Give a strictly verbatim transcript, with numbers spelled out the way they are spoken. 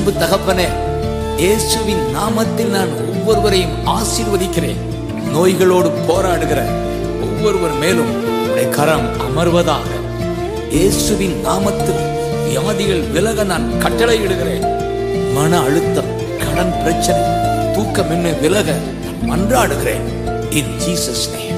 அன்பு தகப்பனே, இயேசுவின் நாமத்தில் நான் ஒவ்வொருவரையும் ஆசீர்வதிக்கிறேன். நோய்களோடு போராடுகிற ஒவ்வொருவர் மேலும் உடைய கரம் அமர்வதாக. இயேசுவின் நாமத்தில் வியாதிகள் விலக நான் கட்டளையிடுகிறேன். மன அழுத்தம், கடன் பிரச்சனை, தூக்கமின்மை விலக மன்றாடுகிறேன். In Jesus' name.